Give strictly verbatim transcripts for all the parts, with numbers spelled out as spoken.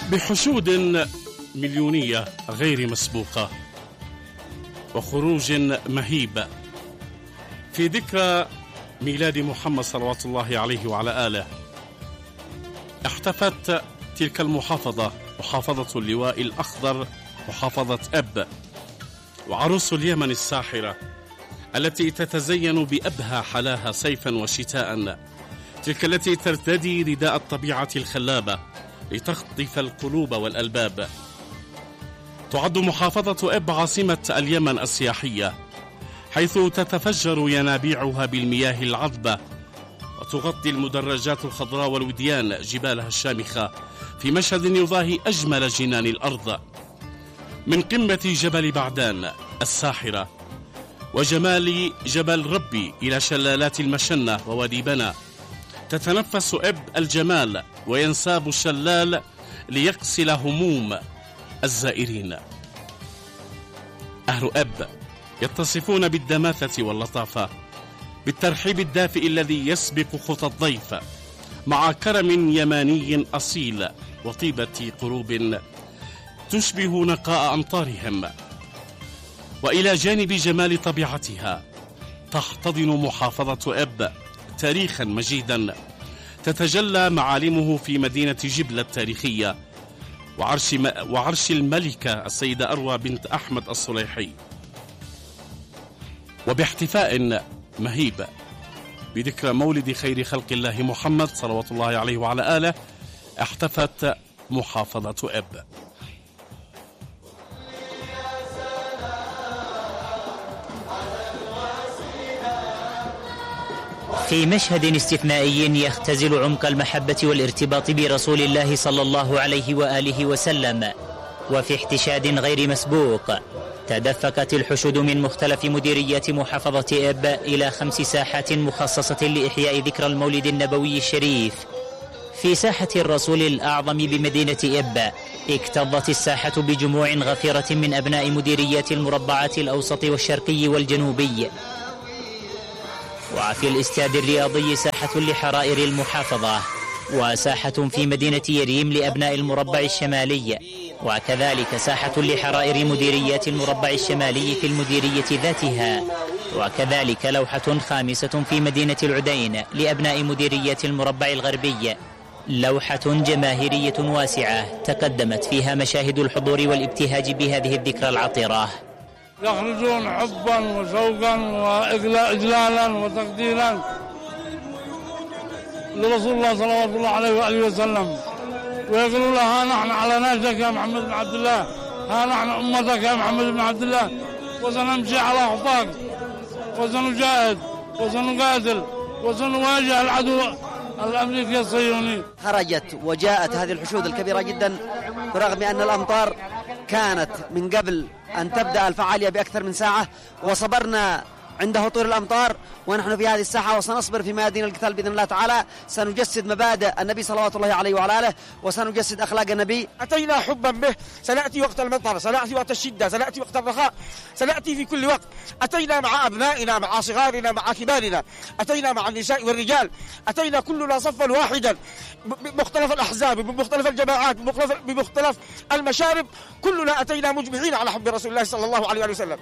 بحشود مليونية غير مسبوقة وخروج مهيب في ذكرى ميلاد محمد صلوات الله عليه وعلى آله، احتفت تلك المحافظة محافظة اللواء الأخضر محافظة أب، وعروس اليمن الساحرة التي تتزين بأبهى حلاها صيفا وشتاء، تلك التي ترتدي رداء الطبيعة الخلابة لتخطف القلوب والألباب. تعد محافظة أب عاصمة اليمن السياحية، حيث تتفجر ينابيعها بالمياه العذبة، وتغطي المدرجات الخضراء والوديان جبالها الشامخة في مشهد يضاهي أجمل جنان الأرض. من قمة جبل بعدان الساحرة وجمال جبل ربي إلى شلالات المشنة ووادي بنا، تتنفس أب الجمال وينساب الشلال ليغسل هموم الزائرين. أهل أب يتصفون بالدماثة واللطافة، بالترحيب الدافئ الذي يسبق خطى الضيف، مع كرم يماني أصيل وطيبة قلوب تشبه نقاء أمطارهم. وإلى جانب جمال طبيعتها تحتضن محافظة أب تاريخا مجيدا تتجلى معالمه في مدينة جبلة التاريخية وعرش, وعرش الملكة السيدة أروى بنت أحمد الصليحي. وباحتفاء مهيب بذكرى مولد خير خلق الله محمد صلوات الله عليه وعلى آله، احتفت محافظة أب. في مشهد استثنائي يختزل عمق المحبة والارتباط برسول الله صلى الله عليه وآله وسلم، وفي احتشاد غير مسبوق تدفقت الحشود من مختلف مديريات محافظة أب إلى خمس ساحات مخصصة لإحياء ذكرى المولد النبوي الشريف. في ساحة الرسول الأعظم بمدينة أب اكتظت الساحة بجموع غفيرة من أبناء مديريات المربعات الأوسط والشرقي والجنوبي. وفي الاستاد الرياضي ساحة لحرائر المحافظة، وساحة في مدينة يريم لأبناء المربع الشمالي، وكذلك ساحة لحرائر مديريات المربع الشمالي في المديرية ذاتها، وكذلك لوحة خامسة في مدينة العدين لأبناء مديريات المربع الغربي، لوحة جماهيرية واسعة تقدمت فيها مشاهد الحضور والابتهاج بهذه الذكرى العطرة. يخرجون حبا وشوقا وإجلالا وتقديرا لرسول الله صلى الله عليه وآله وسلم، ويقولون له ها نحن على نهجك يا محمد بن عبد الله، ها نحن أمتك يا محمد بن عبد الله، وسنمشي على خطاك وسنجاهد وسنقاتل وسنواجه العدو الأمريكي الصهيوني. خرجت وجاءت هذه الحشود الكبيرة جدا برغم أن الأمطار كانت من قبل أن تبدأ الفعالية بأكثر من ساعة، وصبرنا عند هطول الأمطار ونحن في هذه الساحة، وسنصبر في ميادين القتال بإذن الله تعالى. سنجسد مبادئ النبي صلوات الله عليه وعلى آله، وسنجسد أخلاق النبي. أتينا حبا به، سنأتي وقت المطر، سنأتي وقت الشدة، سنأتي وقت الرخاء، سنأتي في كل وقت. أتينا مع أبنائنا، مع صغارنا، مع كبارنا، أتينا مع النساء والرجال، أتينا كلنا صفا واحدا بمختلف الأحزاب، بمختلف الجماعات، بمختلف, بمختلف المشارب، كلنا أتينا مجمعين على حب رسول الله صلى الله عليه وسلم.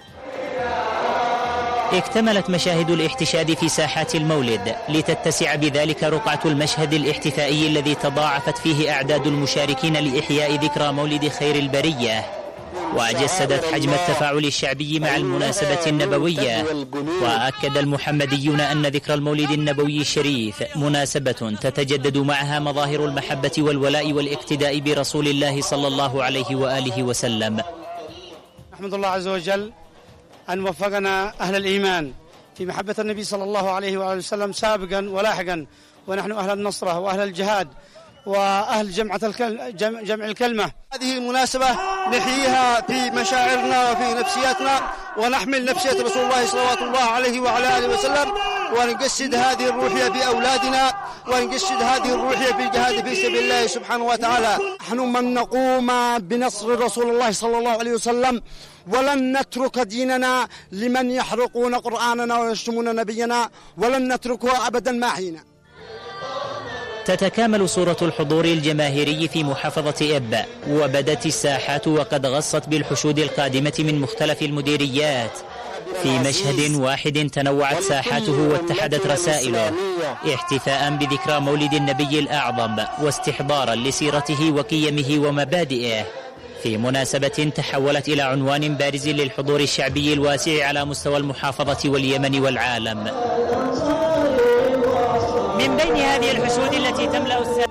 اكتملت مشاهد الاحتشاد في ساحات المولد لتتسع بذلك رقعة المشهد الاحتفائي الذي تضاعفت فيه أعداد المشاركين لإحياء ذكرى مولد خير البرية، وجسدت حجم التفاعل الشعبي مع المناسبة النبوية. وأكد المحمديون أن ذكرى المولد النبوي الشريف مناسبة تتجدد معها مظاهر المحبة والولاء والاقتداء برسول الله صلى الله عليه وآله وسلم. أحمد الله عز وجل أن وفقنا أهل الإيمان في محبة النبي صلى الله عليه وآله وسلم سابقا ولاحقا، ونحن أهل النصرة وأهل الجهاد وأهل جمع جمع الكلمة. هذه المناسبة نحييها في مشاعرنا وفي نفسياتنا، ونحمل نفسية رسول الله صلى الله عليه وعلى آله وسلم، ونجسد هذه الروحية بأولادنا، ونجسد هذه الروحية بالجهاد في سبيل الله سبحانه وتعالى. نحن من نقوم بنصر رسول الله صلى الله عليه وسلم، ولن نترك ديننا لمن يحرقون قرآننا ويشتمون نبينا، ولن نتركه أبدا ما حين. تتكامل صورة الحضور الجماهيري في محافظة إب، وبدت الساحات وقد غصت بالحشود القادمة من مختلف المديريات في مشهد واحد تنوعت ساحاته واتحدت رسائله، احتفاء بذكرى مولد النبي الأعظم واستحضارا لسيرته وقيمه ومبادئه، في مناسبة تحولت إلى عنوان بارز للحضور الشعبي الواسع على مستوى المحافظة واليمن والعالم. من بين هذه الحشود التي تملأ الساحة